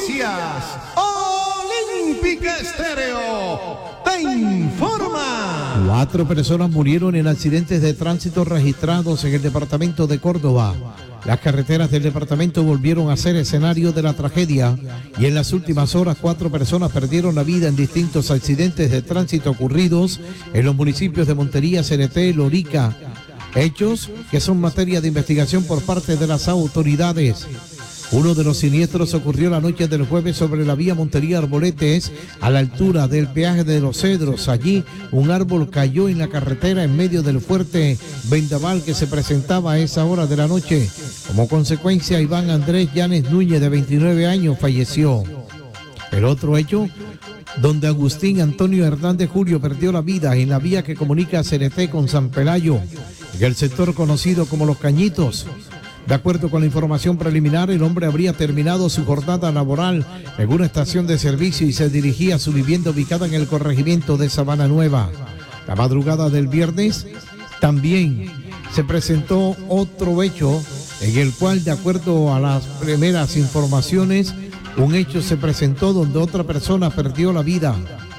Noticias Olímpica Estéreo te informa. 4 personas murieron en accidentes de tránsito registrados en el departamento de Córdoba. Las carreteras del departamento volvieron a ser escenario de la tragedia y en las últimas horas 4 personas perdieron la vida en distintos accidentes de tránsito ocurridos en los municipios de Montería, Cereté, Lorica. Hechos que son materia de investigación por parte de las autoridades. Uno de los siniestros ocurrió la noche del jueves sobre la vía Montería-Arboletes, a la altura del peaje de Los Cedros. Allí un árbol cayó en la carretera en medio del fuerte vendaval que se presentaba a esa hora de la noche. Como consecuencia, Iván Andrés Llanes Núñez, de 29 años, falleció. El otro hecho, donde Agustín Antonio Hernández Julio perdió la vida en la vía que comunica Cereté con San Pelayo, en el sector conocido como Los Cañitos. De acuerdo con la información preliminar, el hombre habría terminado su jornada laboral en una estación de servicio y se dirigía a su vivienda ubicada en el corregimiento de Sabana Nueva. La madrugada del viernes también se presentó otro hecho en el cual, de acuerdo a las primeras informaciones, un hecho se presentó donde otra persona perdió la vida.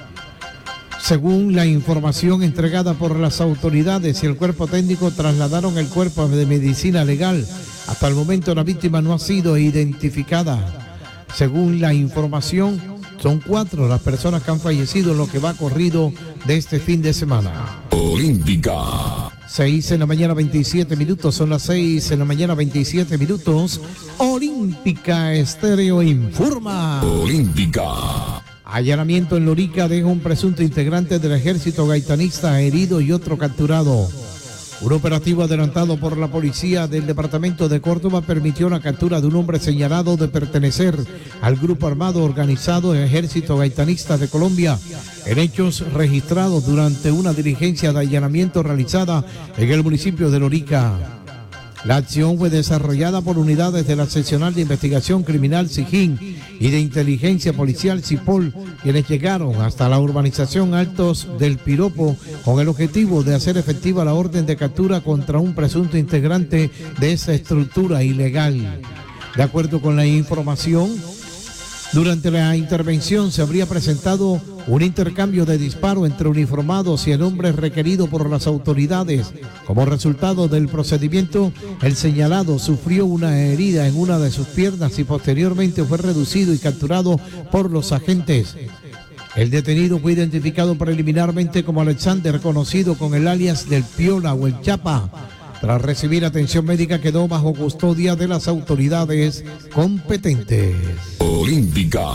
Según la información entregada por las autoridades y el cuerpo técnico, trasladaron el cuerpo de medicina legal. Hasta el momento la víctima no ha sido identificada. Según la información, son 4 las personas que han fallecido en lo que va corrido de este fin de semana. Olímpica. 6 de la mañana 27 minutos, son las 6 de la mañana 27 minutos. Olímpica Estéreo informa. Olímpica. Allanamiento en Lorica deja un presunto integrante del ejército gaitanista herido y otro capturado. Un operativo adelantado por la policía del departamento de Córdoba permitió la captura de un hombre señalado de pertenecer al grupo armado organizado Ejército Gaitanista de Colombia, en hechos registrados durante una diligencia de allanamiento realizada en el municipio de Lorica. La acción fue desarrollada por unidades de la Seccional de Investigación Criminal SIGIN y de Inteligencia Policial CIPOL, quienes llegaron hasta la urbanización Altos del Piropo con el objetivo de hacer efectiva la orden de captura contra un presunto integrante de esa estructura ilegal. De acuerdo con la información, durante la intervención se habría presentado un intercambio de disparo entre uniformados y el hombre requerido por las autoridades. Como resultado del procedimiento, el señalado sufrió una herida en una de sus piernas y posteriormente fue reducido y capturado por los agentes. El detenido fue identificado preliminarmente como Alexander, conocido con el alias del Piola o el Chapa. Tras recibir atención médica, quedó bajo custodia de las autoridades competentes. Olímpica.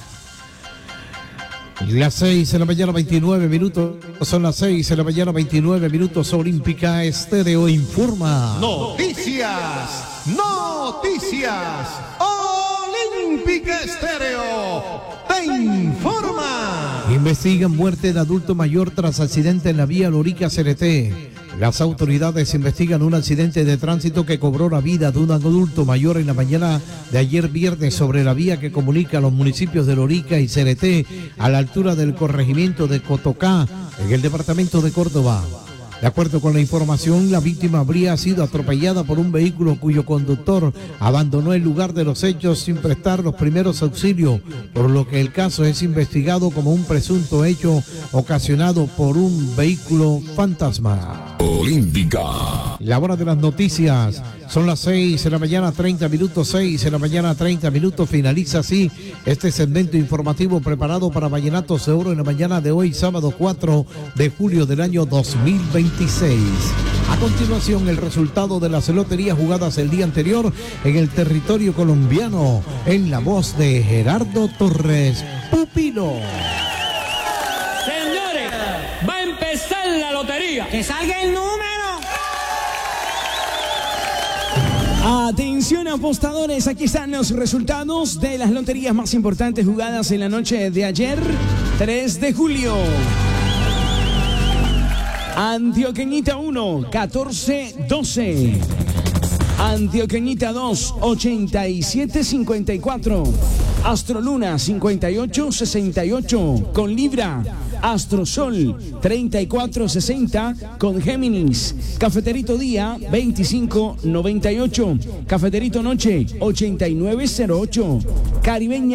Las 6 de la mañana 29 minutos, son las 6 de la mañana 29 minutos. Olímpica Estéreo informa. Noticias Olímpica Estéreo te informa. Investigan muerte de adulto mayor tras accidente en la vía Lorica-Cereté. Las autoridades investigan un accidente de tránsito que cobró la vida de un adulto mayor en la mañana de ayer viernes sobre la vía que comunica los municipios de Lorica y Cereté, a la altura del corregimiento de Cotocá, en el departamento de Córdoba. De acuerdo con la información, la víctima habría sido atropellada por un vehículo cuyo conductor abandonó el lugar de los hechos sin prestar los primeros auxilios, por lo que el caso es investigado como un presunto hecho ocasionado por un vehículo fantasma. Olímpica. La hora de las noticias, son las 6 de la mañana 30 minutos, 6 de la mañana 30 minutos. Finaliza así este segmento informativo preparado para Vallenatos de Oro en la mañana de hoy, sábado 4 de julio del año 2026. A continuación, el resultado de las loterías jugadas el día anterior en el territorio colombiano, en la voz de Gerardo Torres Pupilo. Señores, va a empezar la lotería. ¡Que salga el número! Atención apostadores, aquí están los resultados de las loterías más importantes jugadas en la noche de ayer, 3 de julio. Antioqueñita 1, 14-12. Antioqueñita 2, 87-54. Astroluna 58-68 con Libra. Astrosol 34-60 con Géminis. Cafeterito Día 25-98. Cafeterito Noche 89-08. Caribeña